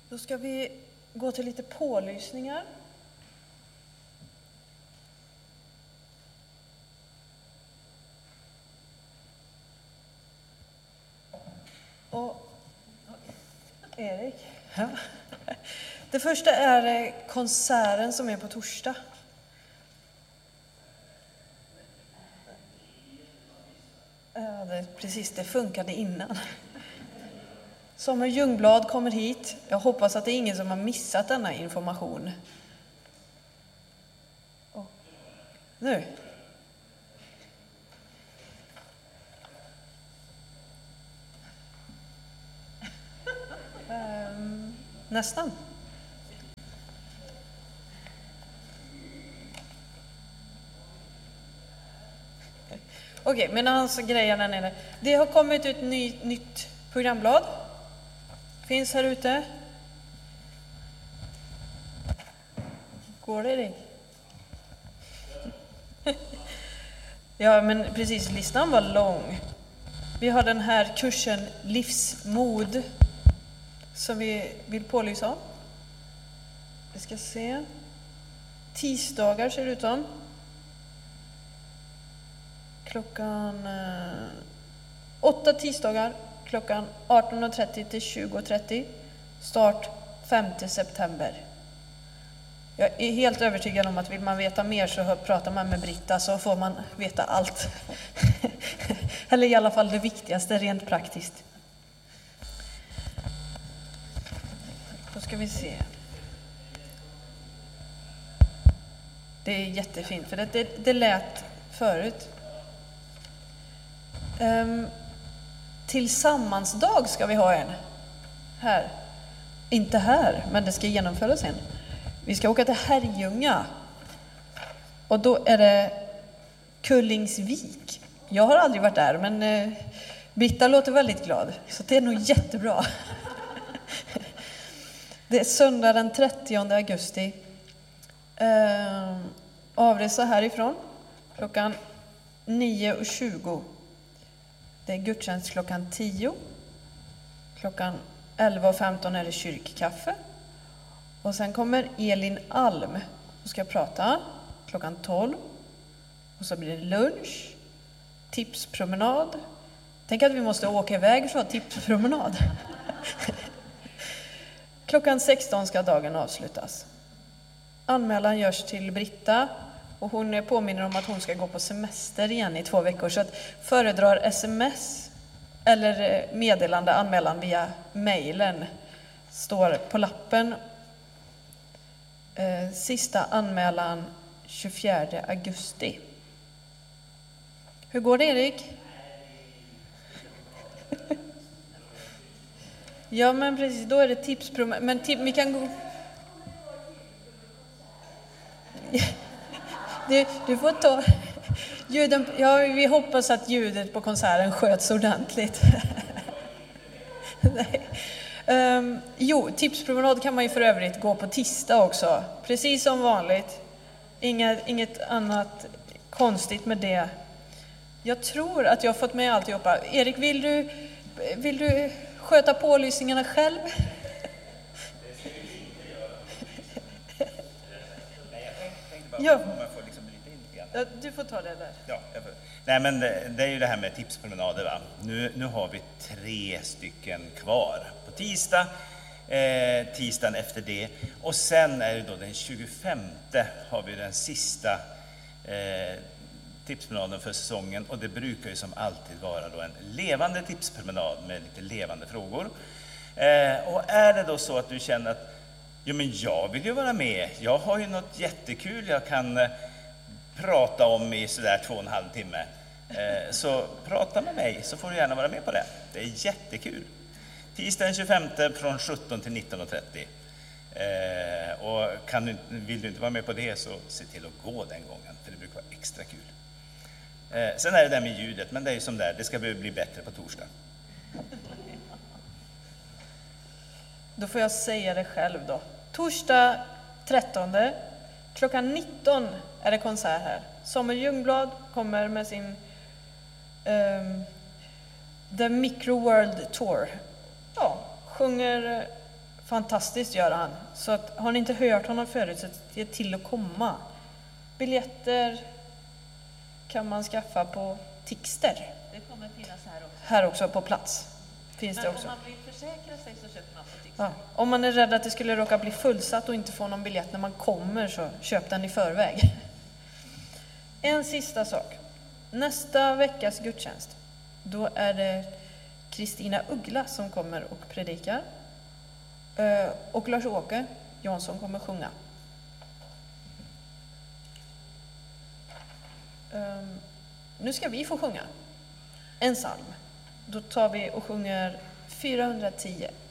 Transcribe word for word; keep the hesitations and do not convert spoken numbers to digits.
Då ska vi gå till lite pålysningar. Och Erik. Ja. Det första är konserten som är på torsdag. Ja, det, precis, det funkade innan. Sommar Ljungblad kommer hit. Jag hoppas att det är ingen som har missat denna information. Oh. Nu. um, nästan. Okej, okay, men alltså grejen där nere. Det har kommit ut ny, nytt programblad. Finns här ute. Går det, Erik? Ja, men precis, listan var lång. Vi har den här kursen Livsmod som vi vill pålysa om. Vi ska se. Tisdagar ser det ut som. Klockan eh, åtta tisdagar. Klockan arton trettio till tjugo trettio. Start femte september. Jag är helt övertygad om att vill man veta mer så pratar man med Britta så får man veta allt. Eller i alla fall det viktigaste rent praktiskt. Då ska vi se. Det är jättefint för det, det, det lät förut. Um, Tillsammansdag ska vi ha en. Här. Inte här, men det ska genomföras en. Vi ska åka till Herrljunga. Och då är det Kullingsvik. Jag har aldrig varit där, men eh, Britta låter väldigt glad. Så det är nog jättebra. Det är söndag den trettionde augusti. Eh, avresa härifrån. Klockan nio och tjugo. Det är gudstjänst klockan tio. Klockan elva och femton är det kyrkkaffe. Och sen kommer Elin Alm och ska prata klockan tolv. Och så blir det lunch. Tipspromenad. Tänk att vi måste åka iväg för att ha tipspromenad. Klockan sexton ska dagen avslutas. Anmälan görs till Britta. Och hon påminner om att hon ska gå på semester igen i två veckor. Så att föredrar sms eller meddelande anmälan via mejlen. Står på lappen. Eh, sista anmälan tjugofjärde augusti. Hur går det, Erik? Ja, men precis. Då är det tipspromenad. Men tip, vi kan gå... Du, du får ta ljuden. Ja, vi hoppas att ljudet på konserten sköts ordentligt. Nej. Um, jo, tipspromenad kan man ju för övrigt gå på tisdag också. Precis som vanligt. Inget, inget annat konstigt med det. Jag tror att jag har fått med alltihopa. Erik, vill du, vill du sköta pålysningarna själv? Ja. Ja, du får ta det där. Ja, jag får. Nej, men det, det är ju det här med tipspromenader, va? Nu, nu har vi tre stycken kvar på tisdag, eh, tisdagen efter det. Och sen är det då den tjugofemte har vi den sista eh, tipspromenaden för säsongen. Och det brukar ju som alltid vara då en levande tipspromenad med lite levande frågor. Eh, och är det då så att du känner att jo, men jag vill ju vara med. Jag har ju något jättekul jag kan eh, prata om i sådär två och en halv timme. Eh, så prata med mig så får du gärna vara med på det. Det är jättekul. Tisdagen tjugofemte från sjutton till nitton och trettio. Eh, och kan du, vill du inte vara med på det så se till att gå den gången. För det brukar vara extra kul. Eh, sen är det där med ljudet. Men det är ju som där. Det ska bli bättre på torsdag. Då får jag säga det själv då. Torsdag trettonde klockan nitton är det konsert här. Sommar Ljungblad kommer med sin um, The Micro World Tour. Ja, sjunger fantastiskt gör han. Så att, har ni inte hört honom förut så det till att komma. Biljetter kan man skaffa på Tixter. Det kommer finnas här också. Här också på plats. Finns Men det om också. man vill försäkra sig så köper man på Tixter. Ja. Om man är rädd att det skulle råka bli fullsatt och inte få någon biljett när man kommer så köp den i förväg. En sista sak. Nästa veckas gudstjänst, då är det Kristina Uggla som kommer och predikar. Eh, Och Lars-Åke Jansson kommer sjunga. Um, nu ska vi få sjunga en psalm. Då tar vi och sjunger fyrahundratio.